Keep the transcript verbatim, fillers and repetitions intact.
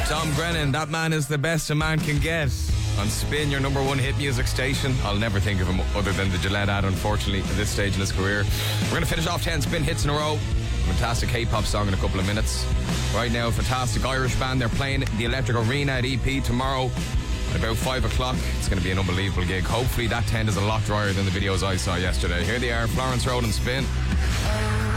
Tom Grennan, that man is the best a man can get. On Spin, your number one hit music station. I'll never think of him other than the Gillette ad, unfortunately, at this stage in his career. We're going to finish off ten Spin hits in a row. Fantastic K-pop song in a couple of minutes. Right now, a fantastic Irish band. They're playing the Electric Arena at E P tomorrow at about five o'clock. It's going to be an unbelievable gig. Hopefully that tent is a lot drier than the videos I saw yesterday. Here they are, Florence Road and Spin.